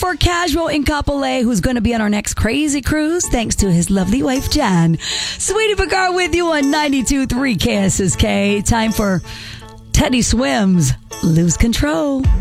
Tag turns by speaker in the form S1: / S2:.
S1: for Casual in Kapolei, who's going to be on our next crazy cruise thanks to his lovely wife, Jan. Sweetie Picard with you on 92.3 KSSK. Time for Teddy Swims, Lose Control.